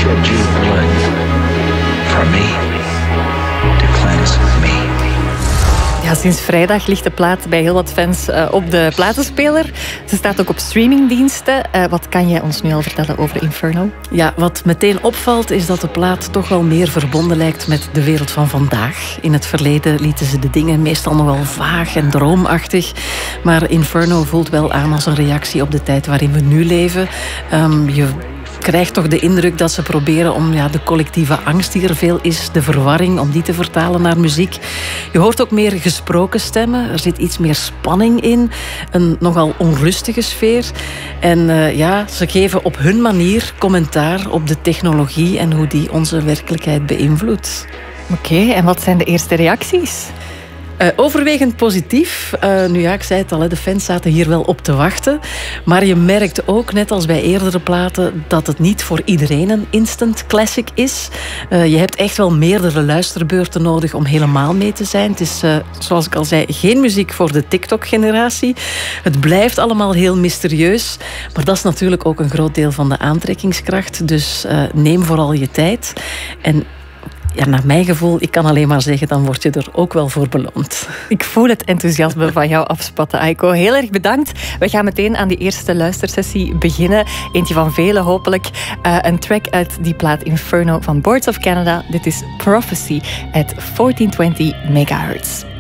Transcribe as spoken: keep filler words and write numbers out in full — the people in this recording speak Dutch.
shed your blood for me to cleanse me. Ja, sinds vrijdag ligt de plaat bij heel wat fans uh, op de platenspeler. Ze staat ook op streamingdiensten. Uh, wat kan jij ons nu al vertellen over Inferno? Ja, wat meteen opvalt is dat de plaat toch wel meer verbonden lijkt met de wereld van vandaag. In het verleden lieten ze de dingen meestal nog wel vaag en droomachtig. Maar Inferno voelt wel aan als een reactie op de tijd waarin we nu leven. Um, je krijgt toch de indruk dat ze proberen om ja, de collectieve angst die er veel is, de verwarring, om die te vertalen naar muziek. Je hoort ook meer gesproken stemmen. Er zit iets meer spanning in. Een nogal onrustige sfeer. En uh, ja, ze geven op hun manier commentaar op de technologie en hoe die onze werkelijkheid beïnvloedt. Oké, okay, en wat zijn de eerste reacties? Uh, overwegend positief. Uh, nu ja, ik zei het al, de fans zaten hier wel op te wachten. Maar je merkt ook, net als bij eerdere platen, dat het niet voor iedereen een instant classic is. Uh, je hebt echt wel meerdere luisterbeurten nodig om helemaal mee te zijn. Het is, uh, zoals ik al zei, geen muziek voor de TikTok-generatie. Het blijft allemaal heel mysterieus. Maar dat is natuurlijk ook een groot deel van de aantrekkingskracht. Dus uh, neem vooral je tijd. En ja, naar mijn gevoel, ik kan alleen maar zeggen, dan word je er ook wel voor beloond. Ik voel het enthousiasme van jou afspatten, Aiko. Heel erg bedankt. We gaan meteen aan die eerste luistersessie beginnen. Eentje van vele, hopelijk. Uh, een track uit die plaat Inferno van Boards of Canada. Dit is Prophecy at fourteen twenty megahertz.